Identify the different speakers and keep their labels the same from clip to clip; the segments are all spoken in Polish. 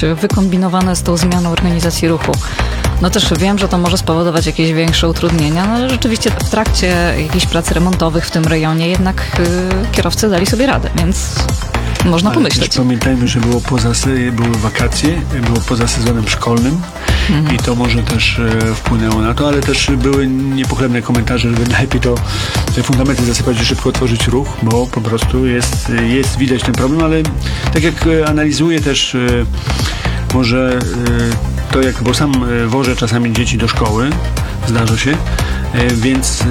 Speaker 1: wykombinowane z tą zmianą organizacji ruchu. No też wiem, że to może spowodować jakieś większe utrudnienia, no ale rzeczywiście w trakcie jakichś prac remontowych w tym rejonie jednak kierowcy dali sobie radę, więc można pomyśleć.
Speaker 2: Też pamiętajmy, że były wakacje, było poza sezonem szkolnym i to może też wpłynęło na to, ale też były niepochlebne komentarze, że najlepiej to te fundamenty zasypać i szybko otworzyć ruch, bo po prostu jest widać ten problem, ale tak jak analizuję też może to, bo sam wożę czasami dzieci do szkoły, zdarza się, więc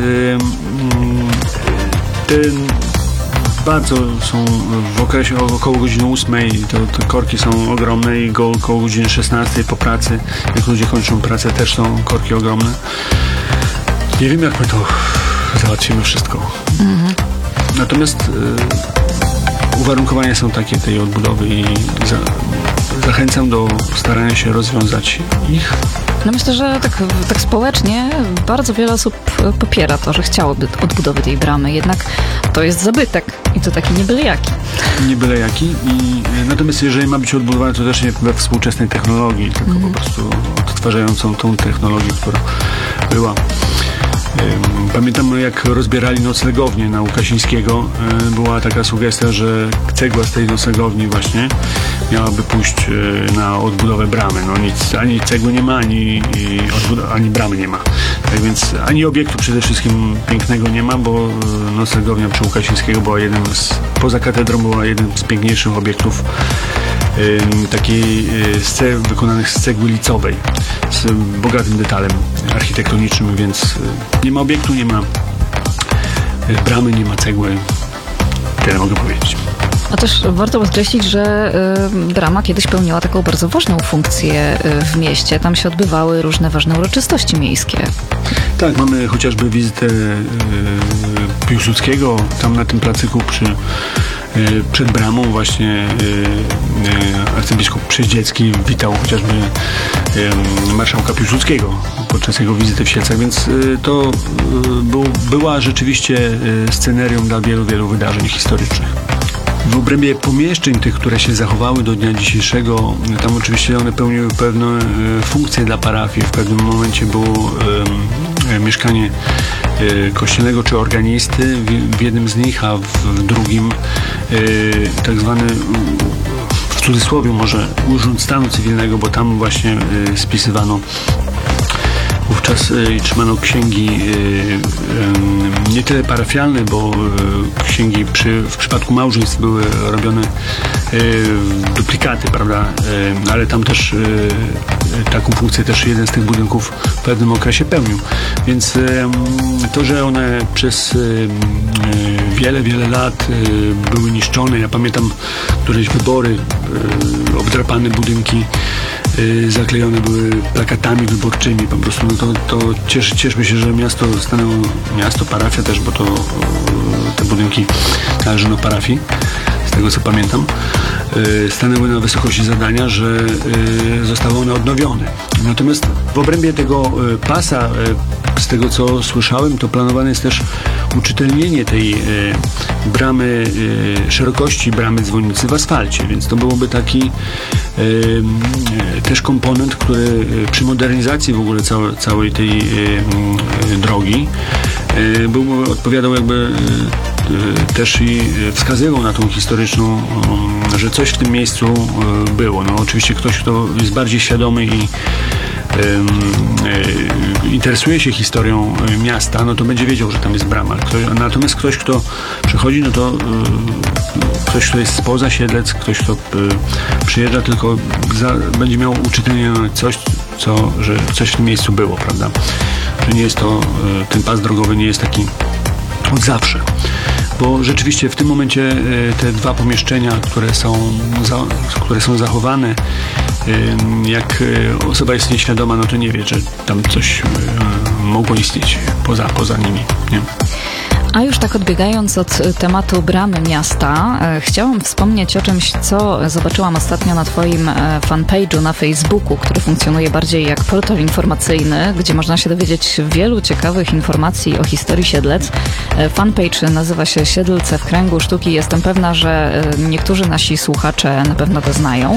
Speaker 2: bardzo są w okresie około godziny 8, te korki są ogromne i około godziny 16 po pracy, jak ludzie kończą pracę, też są korki ogromne. Nie wiem, jak my to załatwimy wszystko. Natomiast uwarunkowania są takie tej odbudowy i zachęcam do starania się rozwiązać ich.
Speaker 1: No myślę, że tak społecznie bardzo wiele osób popiera to, że chciałoby odbudowy tej bramy, jednak to jest zabytek i to taki nie byle jaki. Nie
Speaker 2: byle jaki. Natomiast jeżeli ma być odbudowane, to też nie we współczesnej technologii, tylko po prostu odtwarzającą tą technologię, która była. Pamiętam, jak rozbierali noclegownię na Łukasińskiego, była taka sugestia, że cegła z tej noclegowni właśnie miałaby pójść na odbudowę bramy. No nic, ani cegły nie ma, ani bramy nie ma. Tak więc ani obiektu przede wszystkim pięknego nie ma, bo noclegownia przy Łukasińskiego była poza katedrą była jeden z piękniejszych obiektów takiej wykonanych z cegły licowej, z bogatym detalem architektonicznym, więc nie ma obiektu, nie ma bramy, nie ma cegły. Tyle mogę powiedzieć.
Speaker 1: A też warto podkreślić, że brama kiedyś pełniła taką bardzo ważną funkcję w mieście. Tam się odbywały różne ważne uroczystości miejskie.
Speaker 2: Tak, mamy chociażby wizytę Piłsudskiego tam na tym placyku przed bramą właśnie arcybiskup Przeździecki witał chociażby marszałka Piłsudskiego podczas jego wizyty w Sielcach, więc to była rzeczywiście scenerium dla wielu, wielu wydarzeń historycznych. W obrębie pomieszczeń tych, które się zachowały do dnia dzisiejszego, tam oczywiście one pełniły pewne funkcje dla parafii. W pewnym momencie było mieszkanie kościelnego czy organisty w jednym z nich, a w drugim tak zwany, w cudzysłowie może, urząd stanu cywilnego, bo tam właśnie spisywano wówczas trzymano księgi nie tyle parafialne, bo księgi w przypadku małżeństw były robione duplikaty, prawda? Ale tam też taką funkcję też jeden z tych budynków w pewnym okresie pełnił. Więc to, że one przez wiele, wiele lat były niszczone, ja pamiętam któreś wybory, obdrapane budynki, zaklejone były plakatami wyborczymi, po prostu no to cieszmy się, że miasto, parafia też, bo to te budynki należą do parafii, z tego co pamiętam, stanęły na wysokości zadania, że zostały one odnowione. Natomiast w obrębie tego pasa, z tego co słyszałem, to planowane jest też uczytelnienie tej bramy, szerokości bramy dzwonnicy w asfalcie, więc to byłoby taki też komponent, który przy modernizacji w ogóle całej tej drogi odpowiadał jakby też i wskazywał na tą historyczną, że coś w tym miejscu było. No oczywiście ktoś, kto jest bardziej świadomy i interesuje się historią miasta, no to będzie wiedział, że tam jest brama. Natomiast ktoś, kto przychodzi, no to ktoś, kto jest spoza Siedlec, ktoś, kto przyjeżdża, tylko będzie miał uczytelnione że coś w tym miejscu było, prawda? Że nie jest to, ten pas drogowy nie jest taki od zawsze. Bo rzeczywiście w tym momencie te dwa pomieszczenia, które są zachowane, jak osoba jest nieświadoma, no to nie wie, że tam coś mogło istnieć poza nimi, nie?
Speaker 1: A już tak odbiegając od tematu bramy miasta, chciałam wspomnieć o czymś, co zobaczyłam ostatnio na Twoim fanpage'u na Facebooku, który funkcjonuje bardziej jak portal informacyjny, gdzie można się dowiedzieć wielu ciekawych informacji o historii Siedlec. Fanpage nazywa się Siedlce w kręgu sztuki. Jestem pewna, że niektórzy nasi słuchacze na pewno go znają.